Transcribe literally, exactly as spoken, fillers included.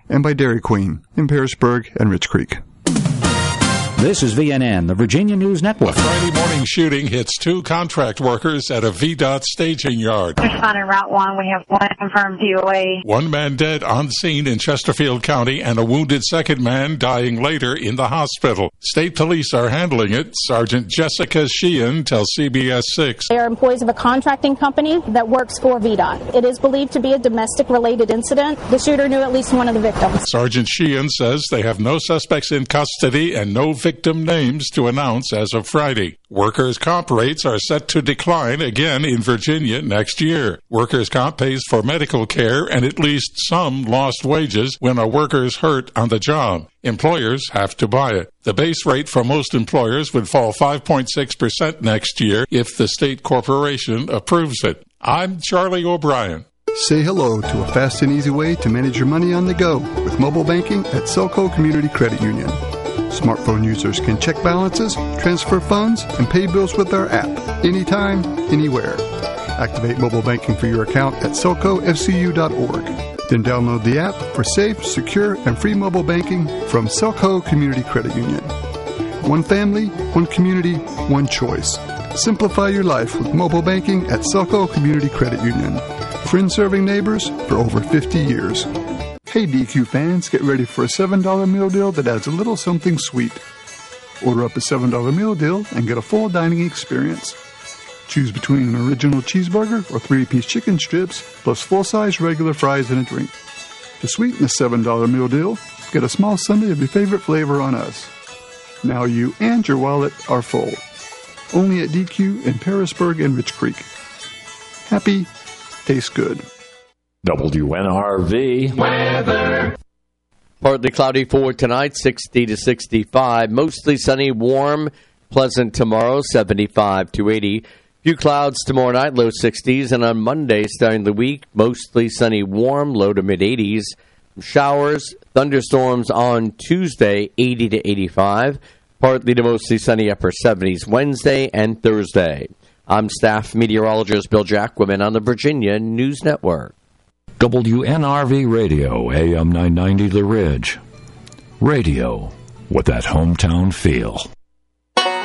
and by Dairy Queen in Pearisburg and Rich Creek. This is V N N, the Virginia News Network. A Friday morning shooting hits two contract workers at a V DOT staging yard. Responding Route one, we have one confirmed D O A. One man dead on scene in Chesterfield County and a wounded second man dying later in the hospital. State police are handling it. Sergeant Jessica Sheehan tells C B S six. They are employees of a contracting company that works for V DOT. It is believed to be a domestic-related incident. The shooter knew at least one of the victims. Sergeant Sheehan says they have no suspects in custody and no victim names to announce as of Friday. Workers' comp rates are set to decline again in Virginia next year. Workers' comp pays for medical care and at least some lost wages when a worker's hurt on the job. Employers have to buy it. The base rate for most employers would fall five point six percent next year if the state corporation approves it. I'm Charlie O'Brien. Say hello to a fast and easy way to manage your money on the go with mobile banking at Selco Community Credit Union. Smartphone users can check balances, transfer funds, and pay bills with our app anytime, anywhere. Activate mobile banking for your account at selco f c u dot org. Then download the app for safe, secure, and free mobile banking from Selco Community Credit Union. One family, one community, one choice. Simplify your life with mobile banking at Selco Community Credit Union. Friends serving neighbors for over fifty years. Hey D Q fans, get ready for a seven dollar meal deal that adds a little something sweet. Order up a seven dollar meal deal and get a full dining experience. Choose between an original cheeseburger or three-piece chicken strips, plus full-size regular fries and a drink. To sweeten the seven dollar meal deal, get a small sundae of your favorite flavor on us. Now you and your wallet are full. Only at D Q in Pearisburg and Rich Creek. Happy, tastes good. W N R V weather. Partly cloudy for tonight, sixty to sixty-five. Mostly sunny, warm, pleasant tomorrow, seventy-five to eighty. Few clouds tomorrow night, low sixties. And on Monday, starting the week, mostly sunny, warm, low to mid-eighties. Showers, thunderstorms on Tuesday, eighty to eighty-five. Partly to mostly sunny, upper seventies Wednesday and Thursday. I'm staff meteorologist Bill Jacquemin on the Virginia News Network. W N R V Radio, A M nine ninety The Ridge. Radio with that hometown feel.